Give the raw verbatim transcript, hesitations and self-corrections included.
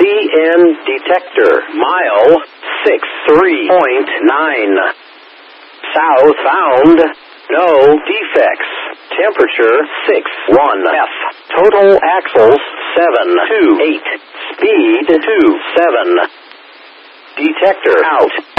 N detector. Mile six three point nine. Southbound. No defects. Temperature six one F. Total axles seven two eight. Speed two seven. Detector out.